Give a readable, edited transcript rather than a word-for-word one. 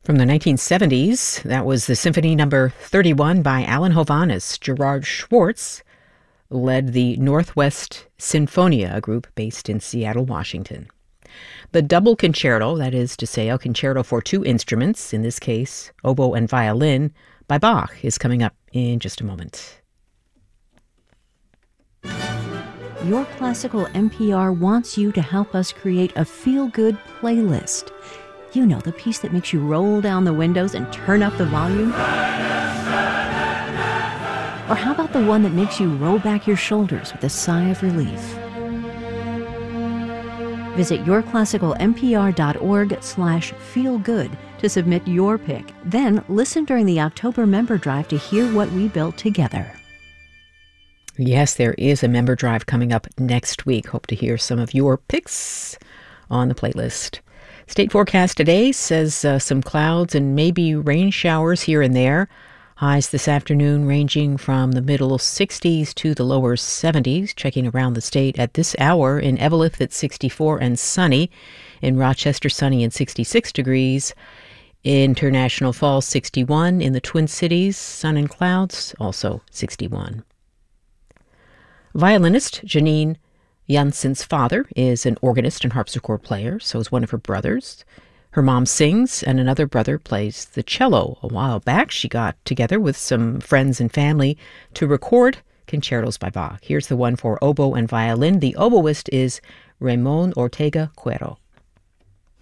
From the 1970s, that was the Symphony Number 31 by Alan Hovhaness. Gerard Schwartz led the Northwest Sinfonia, a group based in Seattle, Washington. The double concerto, that is to say, a concerto for two instruments, in this case, oboe and violin, by Bach, is coming up in just a moment. Your Classical NPR wants you to help us create a feel-good playlist. You know, the piece that makes you roll down the windows and turn up the volume? Or how about the one that makes you roll back your shoulders with a sigh of relief? Visit yourclassicalnpr.org/feelgood to submit your pick. Then listen during the October member drive to hear what we built together. Yes, there is a member drive coming up next week. Hope to hear some of your picks on the playlist. State forecast today says some clouds and maybe rain showers here and there. Highs this afternoon ranging from the middle 60s to the lower 70s. Checking around the state at this hour in Eveleth at 64 and sunny. In Rochester, sunny and 66 degrees. International Falls, 61. In the Twin Cities, sun and clouds, also 61. Violinist Janine Janssen's father is an organist and harpsichord player, so is one of her brothers. Her mom sings, and another brother plays the cello. A while back, she got together with some friends and family to record concertos by Bach. Here's the one for oboe and violin. The oboist is Ramon Ortega Cuero.